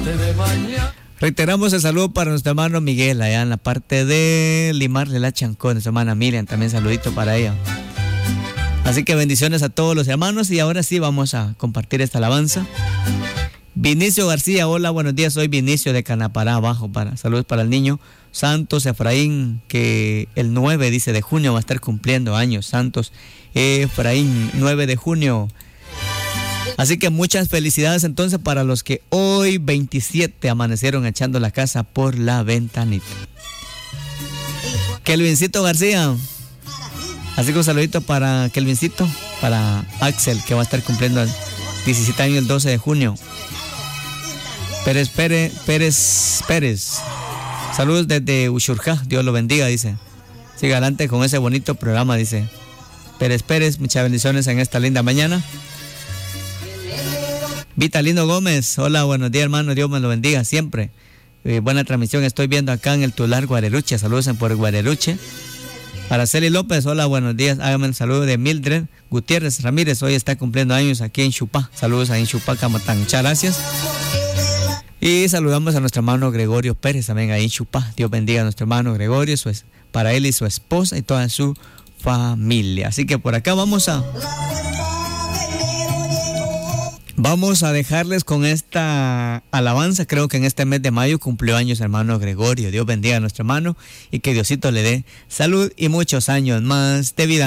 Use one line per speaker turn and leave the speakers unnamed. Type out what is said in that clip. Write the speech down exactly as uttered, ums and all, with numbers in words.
Reiteramos el saludo para nuestro hermano Miguel, allá en la parte de Limar de la Chancón, nuestra hermana Miriam, también saludito para ella. Así que bendiciones a todos los hermanos y ahora sí vamos a compartir esta alabanza. Vinicio García, hola, buenos días, soy Vinicio de Canapará, abajo, para, saludos para el niño Santos Efraín, que el nueve, dice, de junio va a estar cumpliendo años, Santos Efraín, nueve de junio. Así que muchas felicidades entonces para los que hoy veintisiete amanecieron echando la casa por la ventanita. Kelvincito García. Así que un saludito para Kelvincito, para Axel, que va a estar cumpliendo el diecisiete años el doce de junio. Pérez Pérez Pérez Pérez. Saludos desde Ushurjá, Dios lo bendiga, dice. Siga adelante con ese bonito programa, dice. Pérez Pérez, muchas bendiciones en esta linda mañana. Vitalino Gómez, hola, buenos días hermano, Dios me lo bendiga siempre. Eh, buena transmisión, estoy viendo acá en el Tular Guareruche, saludos en por Guareruche. Araceli López, hola, buenos días, hágame el saludo de Mildred Gutiérrez Ramírez, hoy está cumpliendo años aquí en Chupá, saludos ahí en Chupá, Camatán, muchas gracias. Y saludamos a nuestro hermano Gregorio Pérez, también ahí en Chupá, Dios bendiga a nuestro hermano Gregorio, su es, para él y su esposa y toda su familia. Así que por acá vamos a... Vamos a dejarles con esta alabanza. Creo que en este mes de mayo cumplió años hermano Gregorio. Dios bendiga a nuestro hermano y que Diosito le dé salud y muchos años más de vida.